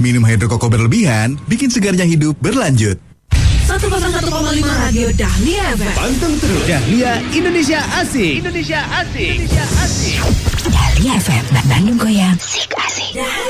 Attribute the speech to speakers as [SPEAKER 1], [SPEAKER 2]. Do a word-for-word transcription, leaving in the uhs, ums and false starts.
[SPEAKER 1] Minum Hydro Koko berlebihan bikin segarnya hidup berlanjut.
[SPEAKER 2] seratus satu koma lima Radio Dahlia F M.
[SPEAKER 3] Panteng terus
[SPEAKER 4] Dahlia Indonesia Asik. Indonesia Asik. Indonesia Asik.
[SPEAKER 5] Dahlia F M, Bandung Goyang, Sik Asik.